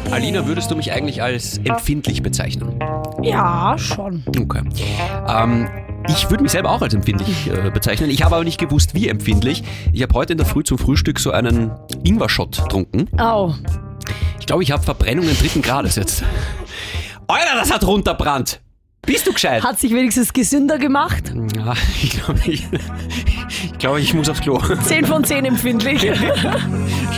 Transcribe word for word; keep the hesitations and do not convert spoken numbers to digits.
Alina, würdest du mich eigentlich als empfindlich bezeichnen? Ja, schon. Okay. Ähm, ich würde mich selber auch als empfindlich äh, bezeichnen. Ich habe aber nicht gewusst, wie empfindlich. Ich habe heute in der Früh zum Frühstück so einen Ingwer-Shot getrunken. Au. Ich glaube, ich habe Verbrennungen dritten Grades jetzt. Alter, das hat runterbrannt. Bist du gescheit? Hat sich wenigstens gesünder gemacht? Ja, ich glaube, ich, ich, glaub, ich muss aufs Klo. zehn von zehn empfindlich.